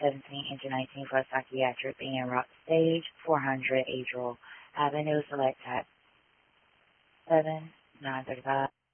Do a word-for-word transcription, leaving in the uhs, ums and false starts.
seventeen into nineteen for psychiatric being rock stage four hundred Adriel Avenue, select type seven nine thirty-five.